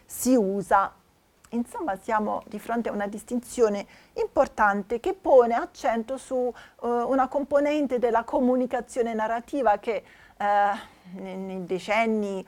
si usa. Insomma, siamo di fronte a una distinzione importante che pone accento su una componente della comunicazione narrativa che nei decenni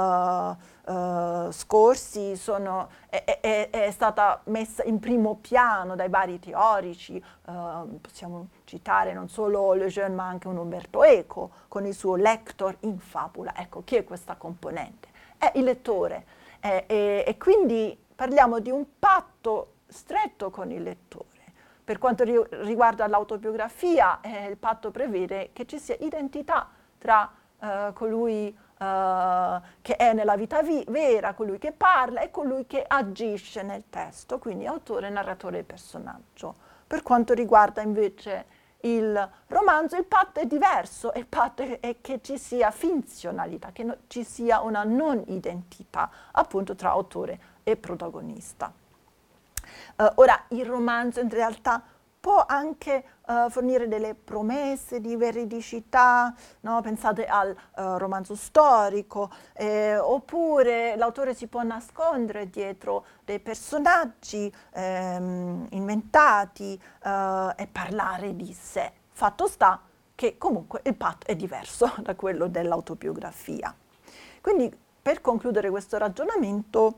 scorsi è stata messa in primo piano dai vari teorici. Possiamo citare non solo Lejeune ma anche un Umberto Eco con il suo lector in fabula. Ecco, chi è questa componente? È il lettore e quindi parliamo di un patto stretto con il lettore. Per quanto riguarda l'autobiografia, il patto prevede che ci sia identità tra colui che è nella vita vera, colui che parla e colui che agisce nel testo, quindi autore, narratore e personaggio. Per quanto riguarda invece il romanzo, il patto è diverso, il patto è che ci sia finzionalità, che ci sia una non identità appunto tra autore e protagonista. Ora, il romanzo in realtà può anche fornire delle promesse di veridicità, no? Pensate al romanzo storico, oppure l'autore si può nascondere dietro dei personaggi inventati e parlare di sé. Fatto sta che comunque il patto è diverso da quello dell'autobiografia. Quindi, per concludere questo ragionamento,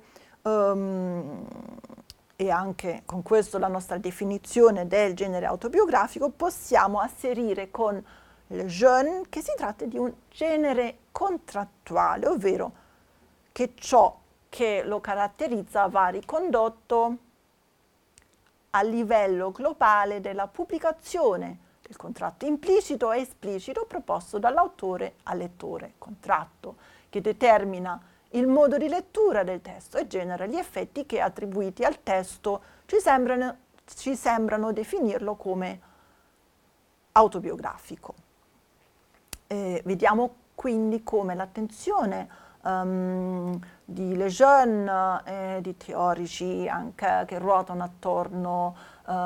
e anche con questo la nostra definizione del genere autobiografico, possiamo asserire con Lejeune che si tratta di un genere contrattuale, ovvero che ciò che lo caratterizza va ricondotto a livello globale della pubblicazione del contratto implicito e esplicito proposto dall'autore al lettore, contratto che determina il modo di lettura del testo e genera gli effetti che, attribuiti al testo, ci sembrano definirlo come autobiografico. Vediamo quindi come l'attenzione di Lejeune e di teorici anche che ruotano attorno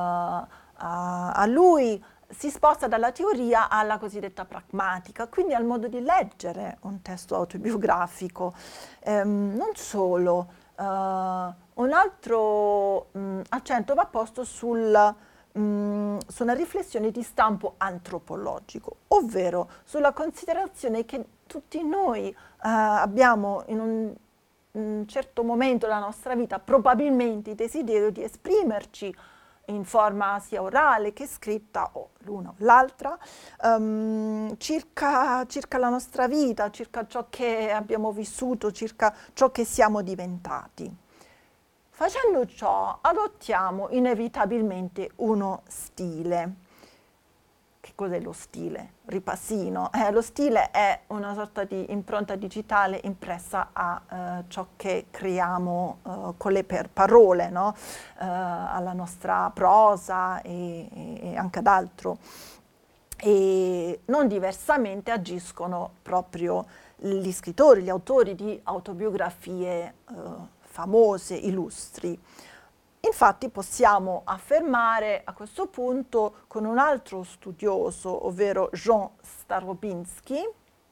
a lui si sposta dalla teoria alla cosiddetta pragmatica, quindi al modo di leggere un testo autobiografico. Non solo, un altro accento va posto su una riflessione di stampo antropologico, ovvero sulla considerazione che tutti noi abbiamo in un certo momento della nostra vita probabilmente il desiderio di esprimerci in forma sia orale che scritta, o l'una o l'altra, circa la nostra vita, circa ciò che abbiamo vissuto, circa ciò che siamo diventati. Facendo ciò, adottiamo inevitabilmente uno stile. Che cos'è lo stile? Ripassino. Lo stile è una sorta di impronta digitale impressa a ciò che creiamo con le parole, no? Alla nostra prosa e anche ad altro. E non diversamente agiscono proprio gli scrittori, gli autori di autobiografie famose, illustri. Infatti possiamo affermare a questo punto con un altro studioso, ovvero Jean Starobinsky,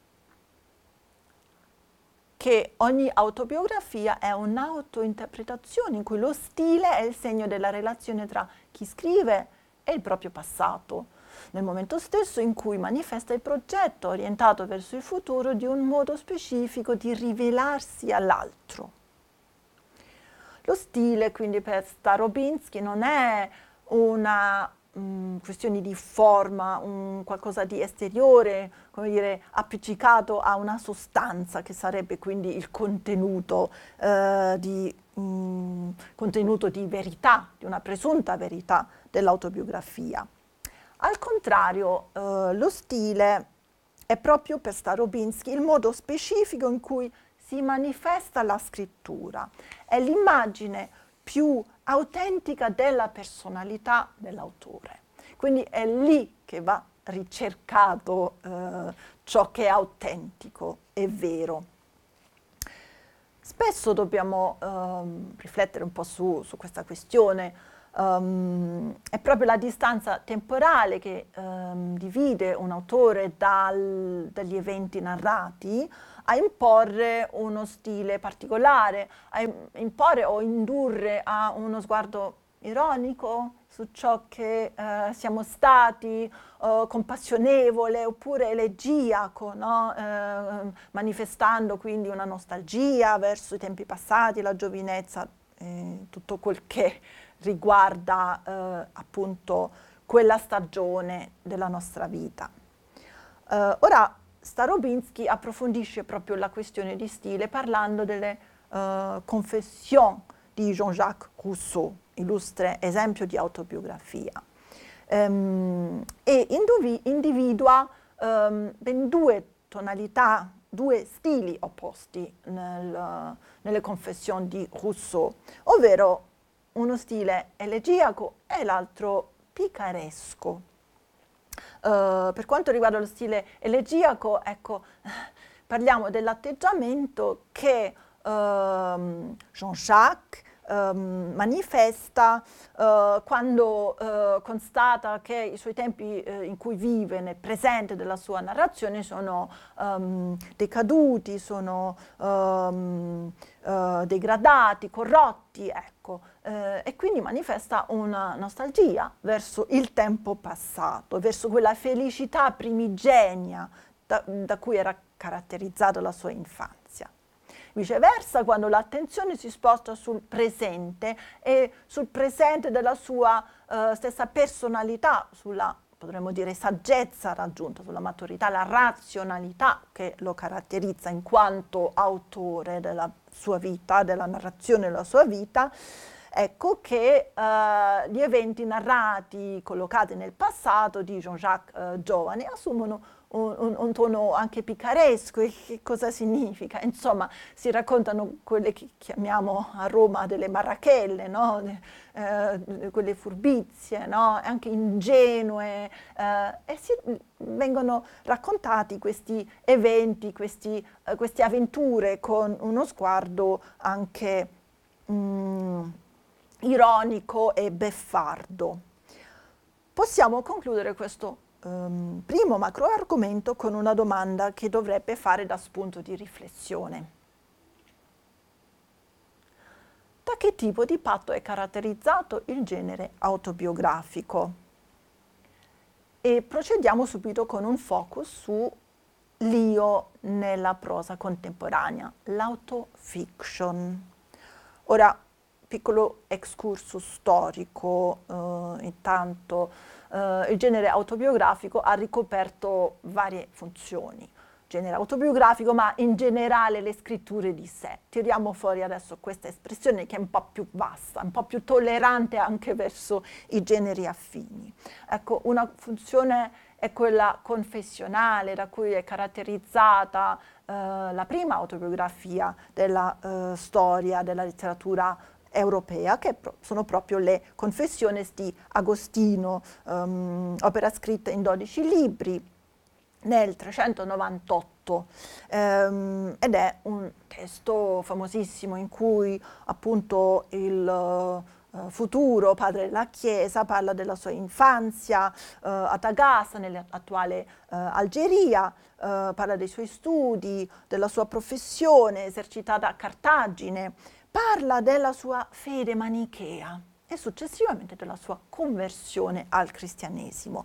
che ogni autobiografia è un'autointerpretazione in cui lo stile è il segno della relazione tra chi scrive e il proprio passato, nel momento stesso in cui manifesta il progetto orientato verso il futuro di un modo specifico di rivelarsi all'altro. Lo stile, quindi, per Starobinsky non è una questione di forma, un qualcosa di esteriore, come dire, appiccicato a una sostanza che sarebbe quindi il contenuto contenuto di verità, di una presunta verità dell'autobiografia. Al contrario, lo stile è proprio per Starobinsky il modo specifico in cui si manifesta la scrittura, è l'immagine più autentica della personalità dell'autore. Quindi è lì che va ricercato ciò che è autentico e vero. Spesso dobbiamo riflettere un po' su questa questione È proprio la distanza temporale che divide un autore dagli eventi narrati a imporre uno stile particolare, a imporre o indurre a uno sguardo ironico su ciò che siamo stati, compassionevole oppure elegiaco, no? Manifestando quindi una nostalgia verso i tempi passati, la giovinezza, tutto quel che riguarda appunto quella stagione della nostra vita. Ora Starobinsky approfondisce proprio la questione di stile parlando delle Confessions di Jean-Jacques Rousseau, illustre esempio di autobiografia, e individua ben due tonalità, due stili opposti nelle Confessions di Rousseau, ovvero uno stile elegiaco e l'altro picaresco. Per quanto riguarda lo stile elegiaco, ecco, parliamo dell'atteggiamento che Jean-Jacques manifesta quando constata che i suoi tempi in cui vive, nel presente della sua narrazione, sono decaduti, sono degradati, corrotti, ecco, e quindi manifesta una nostalgia verso il tempo passato, verso quella felicità primigenia da cui era caratterizzata la sua infanzia. Viceversa, quando l'attenzione si sposta sul presente e sul presente della sua stessa personalità, sulla, potremmo dire, saggezza raggiunta, sulla maturità, la razionalità che lo caratterizza in quanto autore della sua vita, della narrazione della sua vita, ecco che gli eventi narrati, collocati nel passato di Jean-Jacques giovane, assumono un tono anche picaresco. E che cosa significa? Insomma, si raccontano quelle che chiamiamo a Roma delle marachelle, no? Quelle furbizie, no? Anche ingenue, e vengono raccontati questi eventi, queste avventure con uno sguardo anche ironico e beffardo. Possiamo concludere questo primo macro argomento con una domanda che dovrebbe fare da spunto di riflessione. Da che tipo di patto è caratterizzato il genere autobiografico? E procediamo subito con un focus su l'io nella prosa contemporanea, l'autofiction. Ora, piccolo excursus storico, intanto il genere autobiografico ha ricoperto varie funzioni. Genere autobiografico, ma in generale le scritture di sé. Tiriamo fuori adesso questa espressione che è un po' più vasta, un po' più tollerante anche verso i generi affini. Ecco, una funzione è quella confessionale, da cui è caratterizzata la prima autobiografia della storia della letteratura europea, che sono proprio le Confessiones di Agostino, opera scritta in 12 libri nel 398, ed è un testo famosissimo in cui appunto il futuro padre della Chiesa parla della sua infanzia a Tagasta, nell'attuale Algeria, parla dei suoi studi, della sua professione esercitata a Cartagine, parla della sua fede manichea e successivamente della sua conversione al cristianesimo,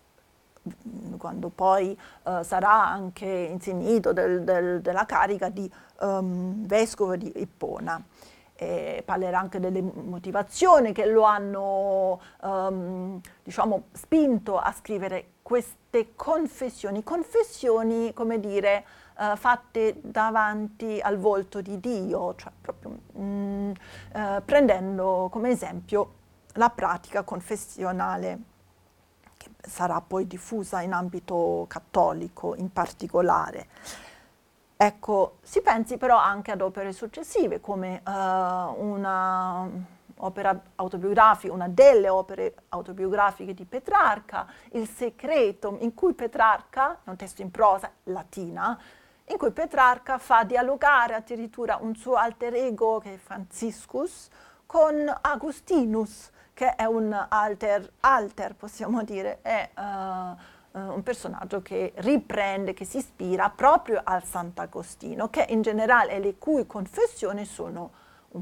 quando poi sarà anche insignito della carica di vescovo di Ippona. Parlerà anche delle motivazioni che lo hanno diciamo, spinto a scrivere queste confessioni, come dire, fatte davanti al volto di Dio, cioè proprio prendendo come esempio la pratica confessionale che sarà poi diffusa in ambito cattolico in particolare. Ecco, si pensi però anche ad opere successive come una opera autobiografica, una delle opere autobiografiche di Petrarca, Il Secreto, in cui Petrarca, è un testo in prosa latina, in cui Petrarca fa dialogare addirittura un suo alter ego, che è Franciscus, con Augustinus, che è un alter possiamo dire, è un personaggio che riprende, che si ispira proprio al Sant'Agostino, che in generale le cui confessioni sono